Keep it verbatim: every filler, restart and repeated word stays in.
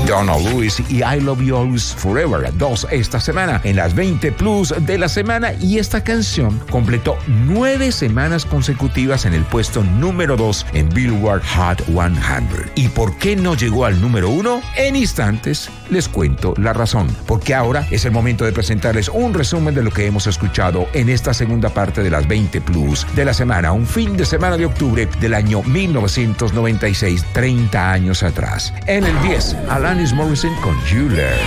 Donald Lewis y I Love You Always Forever, dos esta semana en las veinte plus de la semana, y esta canción completó nueve semanas consecutivas en el puesto número dos en Billboard Hot cien. ¿Y por qué no llegó al número uno? En instantes les cuento la razón, porque ahora es el momento de presentarles un resumen de lo que hemos escuchado en esta segunda parte de las veinte plus de la semana, un fin de semana de octubre del año mil novecientos noventa y seis, treinta años atrás. En el diez, Alanis Morissette con You Learn.